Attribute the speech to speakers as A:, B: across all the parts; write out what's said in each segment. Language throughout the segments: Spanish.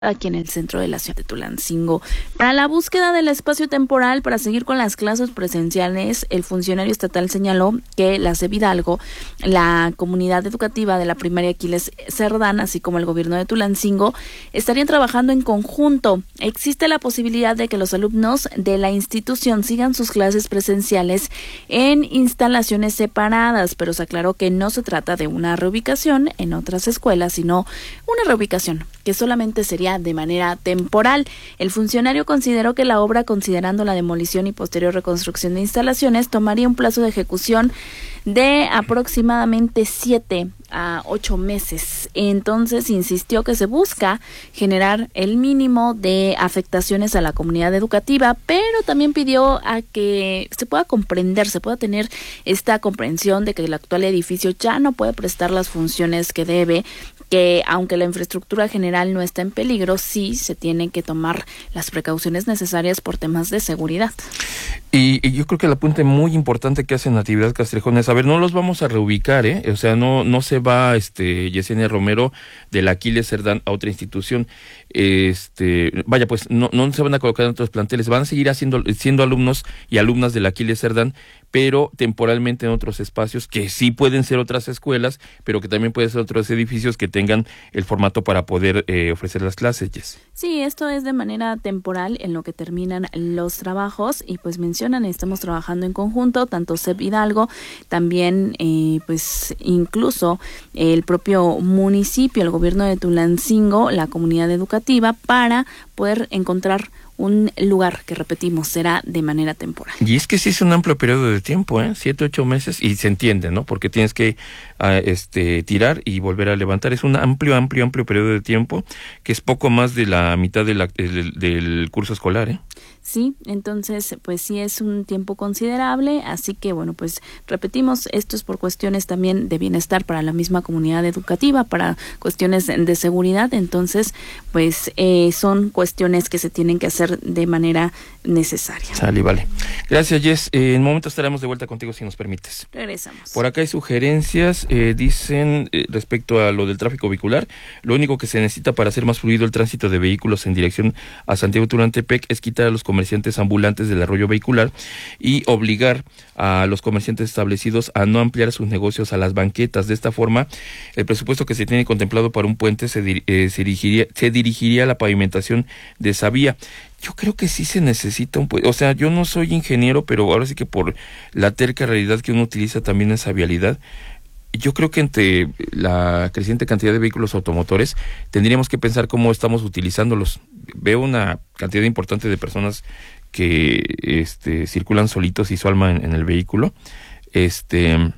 A: aquí en el centro de la ciudad de Tulancingo. Para la búsqueda del espacio temporal para seguir con las clases presenciales, el funcionario estatal señaló que la SEP Hidalgo, la comunidad educativa de la primaria Aquiles Cerdán, así como el gobierno de Tulancingo, estarían trabajando en conjunto. Existe la posibilidad de que los alumnos de la institución sigan sus clases presenciales en instalaciones separadas, pero se aclaró que no se trata de una reubicación en otras escuelas, sino una reubicación que solamente sería de manera temporal. El funcionario consideró que la obra, considerando la demolición y posterior reconstrucción de instalaciones, tomaría un plazo de ejecución de aproximadamente 7 a 8 meses. Entonces insistió que se busca generar el mínimo de afectaciones a la comunidad educativa, pero también pidió a que se pueda comprender, se pueda tener esta comprensión de que el actual edificio ya no puede prestar las funciones que debe, que aunque la infraestructura general no está en peligro, sí se tienen que tomar las precauciones necesarias por temas de seguridad.
B: Y yo creo que el apunte muy importante que hace Natividad Castrejón es, a ver, no los vamos a reubicar, o sea, no se va Yesenia Romero del Aquiles Cerdán a otra institución, vaya, pues no se van a colocar en otros planteles, van a seguir siendo alumnos y alumnas del Aquiles Cerdán, pero temporalmente en otros espacios que sí pueden ser otras escuelas, pero que también pueden ser otros edificios que tengan el formato para poder ofrecer las clases, Jess.
A: Sí, esto es de manera temporal en lo que terminan los trabajos y pues mencionan, estamos trabajando en conjunto, tanto SEP Hidalgo, también pues incluso el propio municipio, el gobierno de Tulancingo, la comunidad educativa, para poder encontrar un lugar que, repetimos, será de manera temporal.
B: Y es que sí es un amplio periodo de tiempo, 7, 8 meses, y se entiende, ¿no? Porque tienes que tirar y volver a levantar. Es un amplio periodo de tiempo, que es poco más de la mitad del curso escolar,
A: Sí, entonces pues sí es un tiempo considerable, así que bueno, pues repetimos, esto es por cuestiones también de bienestar para la misma comunidad educativa, para cuestiones de seguridad, entonces pues son cuestiones que se tienen que hacer de manera necesaria.
B: Sale, vale. Gracias, Jess. En un momento estaremos de vuelta contigo si nos permites.
A: Regresamos.
B: Por acá hay sugerencias, dicen respecto a lo del tráfico vehicular, lo único que se necesita para hacer más fluido el tránsito de vehículos en dirección a Santiago Tulantepec es quitar a los comerciantes ambulantes del arroyo vehicular y obligar a los comerciantes establecidos a no ampliar sus negocios a las banquetas. De esta forma, el presupuesto que se tiene contemplado para un puente se dirigiría a la pavimentación de esa vía. Yo creo que sí se necesita un puente. O sea, yo no soy ingeniero, pero ahora sí que por la terca realidad que uno utiliza también esa vialidad, yo creo que entre la creciente cantidad de vehículos automotores tendríamos que pensar cómo estamos utilizándolos. Veo una cantidad importante de personas que circulan solitos y su alma en el vehículo. Yo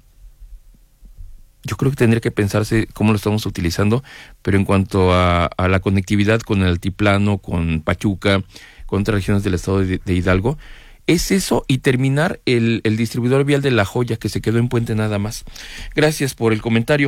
B: creo que tendría que pensarse cómo lo estamos utilizando, pero en cuanto a la conectividad con el altiplano, con Pachuca, con otras regiones del estado de Hidalgo, es eso y terminar el distribuidor vial de La Joya, que se quedó en puente nada más. Gracias por el comentario.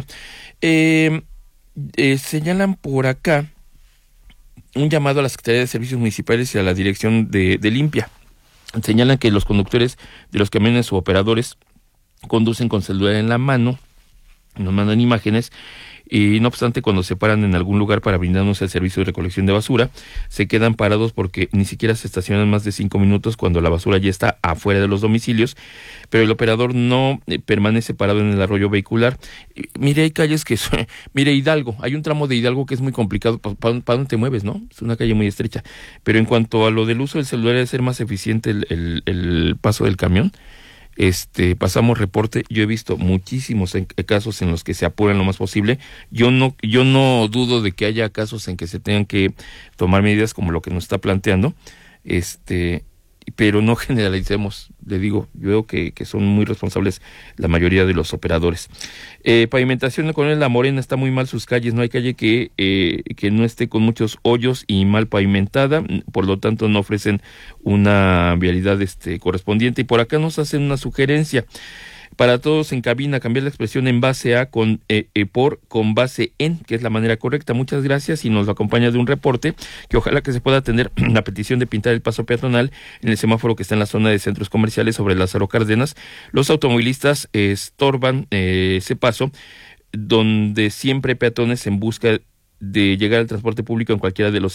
B: Señalan por acá un llamado a la Secretaría de Servicios Municipales y a la Dirección de Limpia. Señalan que los conductores de los camiones u operadores conducen con celular en la mano, nos mandan imágenes, y no obstante, cuando se paran en algún lugar para brindarnos el servicio de recolección de basura, se quedan parados porque ni siquiera se estacionan más de 5 minutos cuando la basura ya está afuera de los domicilios, pero el operador no permanece parado en el arroyo vehicular. Mire, hay calles que mire, Hidalgo, hay un tramo de Hidalgo que es muy complicado, ¿para dónde te mueves, no? Es una calle muy estrecha, pero en cuanto a lo del uso del celular, debe ser más eficiente el paso del camión. Pasamos reporte. Yo he visto muchísimos casos en los que se apuran lo más posible. Yo no dudo de que haya casos en que se tengan que tomar medidas como lo que nos está planteando, pero no generalicemos. Le digo, yo veo que son muy responsables la mayoría de los operadores. Pavimentación, con La Morena está muy mal sus calles, no hay calle que no esté con muchos hoyos y mal pavimentada, por lo tanto no ofrecen una vialidad correspondiente. Y por acá nos hacen una sugerencia para todos en cabina, cambiar la expresión en base a con base en, que es la manera correcta. Muchas gracias, y nos lo acompaña de un reporte que ojalá que se pueda atender la petición de pintar el paso peatonal en el semáforo que está en la zona de centros comerciales sobre Lázaro Cárdenas. Los automovilistas estorban ese paso, donde siempre hay peatones en busca de llegar al transporte público en cualquiera de los